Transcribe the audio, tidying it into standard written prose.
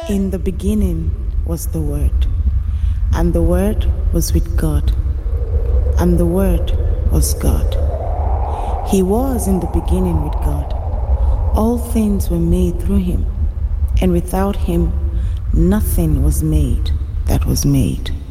In the beginning was the Word, and the Word was with God, and the Word was God. He was in the beginning with God. All things were made through him, and without him nothing was made that was made.